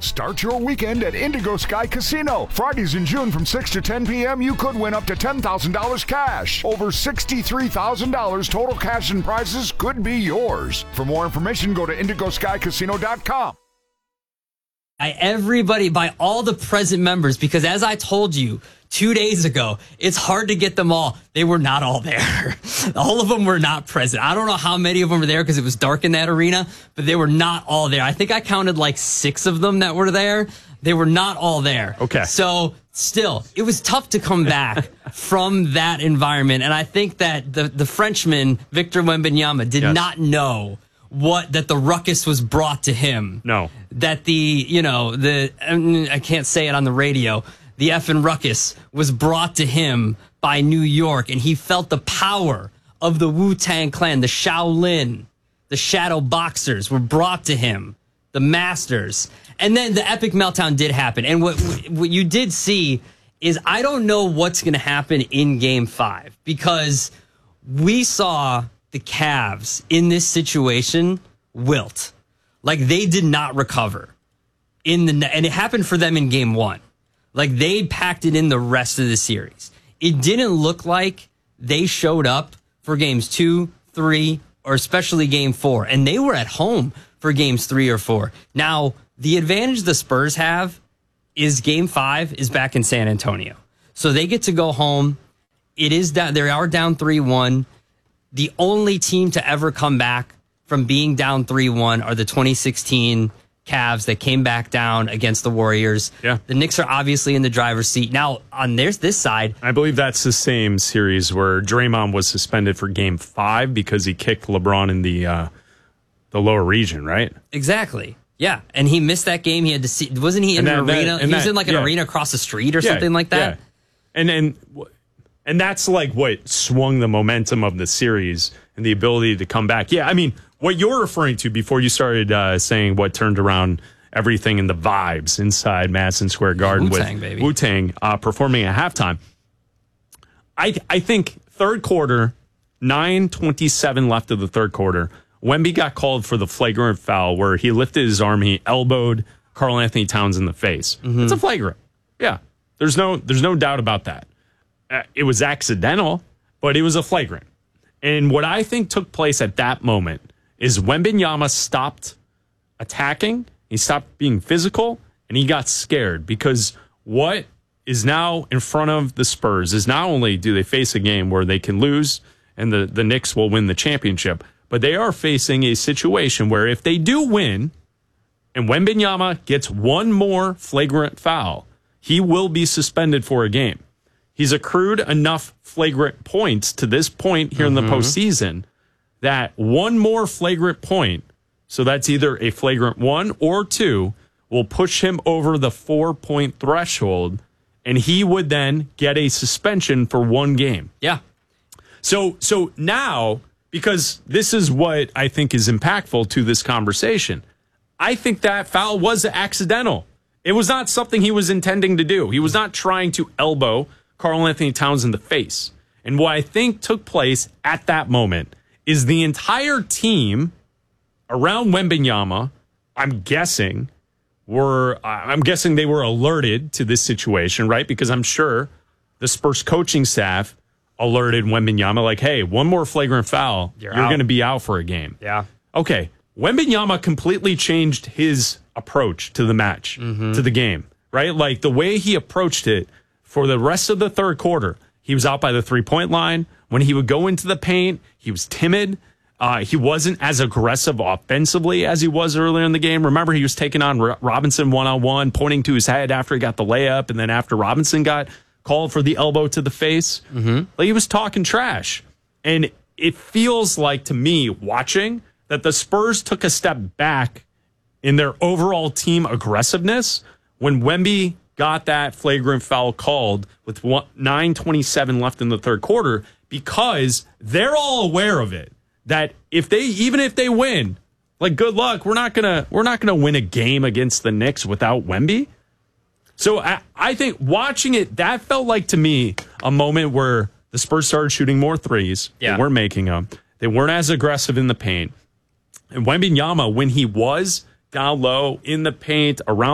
Start your weekend at Indigo Sky Casino. Fridays in June from 6 to 10 p.m., you could win up to $10,000 cash. Over $63,000 total cash and prizes could be yours. For more information, go to indigoskycasino.com. Everybody, by all the present members, because as I told you 2 days ago, it's hard to get them all. They were not all there. All of them were not present. I don't know how many of them were there because it was dark in that arena, but they were not all there. I think I counted like 6 of them that were there. They were not all there. Okay. So still, it was tough to come back from that environment. And I think that the Frenchman, Victor Wembanyama, did not know that the ruckus was brought to him. No. That I can't say it on the radio, the effing ruckus was brought to him by New York, and he felt the power of the Wu-Tang Clan, the Shaolin, the Shadow Boxers were brought to him, the Masters. And then the epic meltdown did happen. And what you did see is I don't know what's going to happen in Game 5 because we saw the Cavs in this situation wilt. Like, they did not recover and it happened for them in Game 1. Like, they packed it in the rest of the series. It didn't look like they showed up for Games 2, 3, or especially Game 4. And they were at home for Games 3 or 4. Now, the advantage the Spurs have is Game 5 is back in San Antonio. So they get to go home. It is down, they are down 3-1. The only team to ever come back from being down 3-1 are the 2016 Cavs that came back down against the Warriors. Yeah. The Knicks are obviously in the driver's seat. Now, on this side, I believe that's the same series where Draymond was suspended for Game 5 because he kicked LeBron in the lower region, right? Exactly. Yeah. And he missed that game. He had to see, wasn't he in an arena? He was in like an arena across the street or something like that. Yeah. And that's like what swung the momentum of the series and the ability to come back. Yeah, I mean, what you're referring to before you started saying what turned around everything in the vibes inside Madison Square Garden Wu-Tang, with Wu-Tang performing at halftime. I think third quarter, 9:27 left of the third quarter, Wemby got called for the flagrant foul where he lifted his arm, he elbowed Karl Anthony Towns in the face. Mm-hmm. It's a flagrant. Yeah, there's no doubt about that. It was accidental, but it was a flagrant. And what I think took place at that moment is Wembanyama stopped attacking, he stopped being physical, and he got scared because what is now in front of the Spurs is not only do they face a game where they can lose and the Knicks will win the championship, but they are facing a situation where if they do win and Wembanyama gets one more flagrant foul, he will be suspended for a game. He's accrued enough flagrant points to this point here in the postseason that one more flagrant point, so that's either a flagrant 1 or 2, will push him over the 4-point threshold, and he would then get a suspension for 1 game. Yeah. So now, because this is what I think is impactful to this conversation, I think that foul was accidental. It was not something he was intending to do. He was not trying to elbow Karl Anthony Towns in the face. And what I think took place at that moment is the entire team around Wembanyama, I'm guessing they were alerted to this situation, right? Because I'm sure the Spurs coaching staff alerted Wembanyama like, hey, one more flagrant foul, you're going to be out for a game. Yeah. Okay. Wembanyama completely changed his approach to the match, to the game, right? Like the way he approached it for the rest of the third quarter, he was out by the 3-point line. When he would go into the paint, he was timid. He wasn't as aggressive offensively as he was earlier in the game. Remember, he was taking on Robinson one-on-one, pointing to his head after he got the layup, and then after Robinson got called for the elbow to the face. Like he was talking trash. And it feels like, to me, watching, that the Spurs took a step back in their overall team aggressiveness when Wemby got that flagrant foul called with 9:27 left in the third quarter, because they're all aware of it. That even if they win, like, good luck. We're not gonna win a game against the Knicks without Wemby. So I think watching it, that felt like to me a moment where the Spurs started shooting more threes. Yeah. They weren't making them. They weren't as aggressive in the paint. And Wembanyama, when he was down low in the paint around